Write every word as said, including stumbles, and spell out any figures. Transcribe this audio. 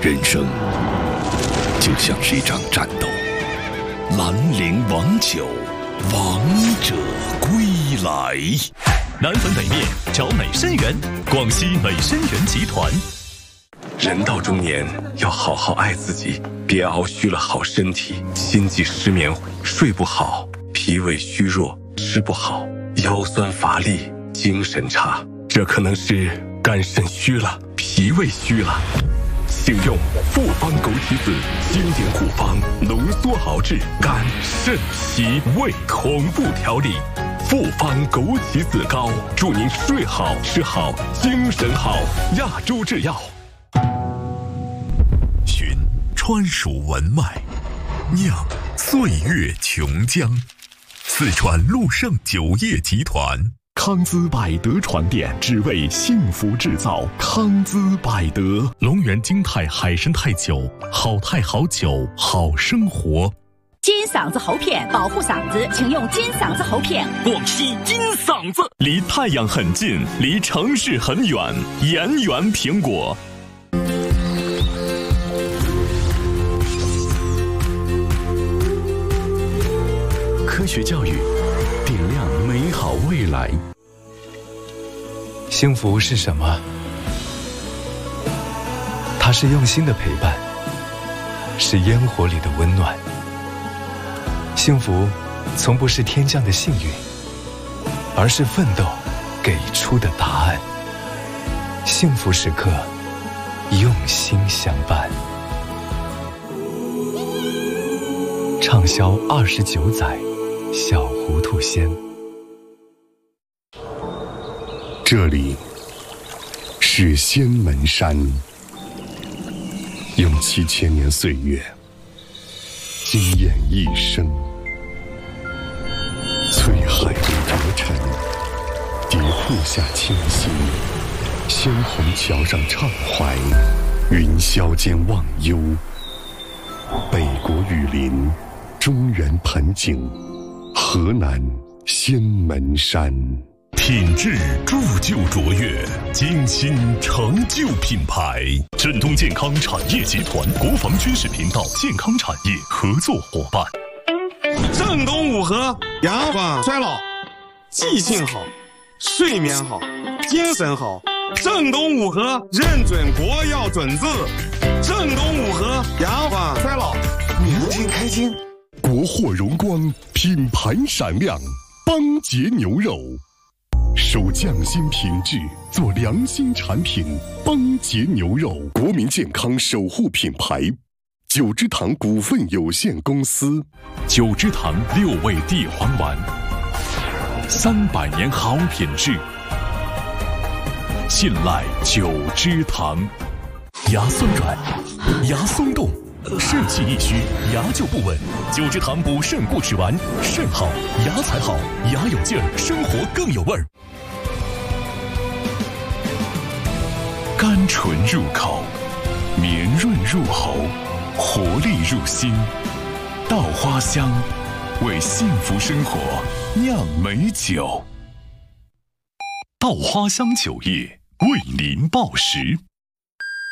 人生就像是一场战斗，兰陵王酒，王者归来。 南汾北面找美参园，广西美参园集团。 人到中年，要好好爱自己，别熬虚了好身体，心悸失眠，睡不好，脾胃虚弱，吃不好，腰酸乏力，精神差，这可能是肝肾虚了，脾胃虚了。请用复方枸杞子经典护方，浓缩熬制肝肾脾胃同步调理。复方枸杞子膏，祝您睡好吃好精神好。亚洲制药。 寻川蜀文脉，酿岁月琼浆。四川陆盛酒业集团。 康姿百德传电，只为幸福制造。康姿百德， 龙源金泰海参泰酒，好泰好酒，好生活。 金嗓子喉片保护嗓子，请用金嗓子喉片。 广西金嗓子，离太阳很近，离城市很远。盐源苹果。 科学教育，点亮美好未来。 幸福是什么？它是用心的陪伴，是烟火里的温暖。幸福从不是天降的幸运，而是奋斗给出的答案。幸福时刻，用心相伴。畅销二十九载，小糊涂仙。 这里是仙门山，用七千年岁月惊艳一生。翠海里折尘，蝶瀑下清新，鲜红桥上畅怀，云霄间忘忧。北国雨林，中原盆景，河南仙门山。 品质铸就卓越，精心成就品牌。振东健康产业集团国防军事频道健康产业合作伙伴。 正东五合，延缓衰老，记性好，睡眠好，精神好。正东五合认准国药准字，正东五合延缓衰老，年轻开心。 国货荣光，品牌闪亮，邦杰牛肉。守匠心品质，做良心产品。邦杰牛肉，国民健康守护品牌。九芝堂股份有限公司。 九芝堂六味地黄丸，三百年好品质，信赖九芝堂。牙酸软，牙松动，肾气一虚，牙就不稳。九芝堂补肾固齿丸，肾好牙才好，牙有劲儿，生活更有味儿。甘醇入口，绵润入喉，活力入心。稻花香，为幸福生活酿美酒。稻花香酒业为您报时。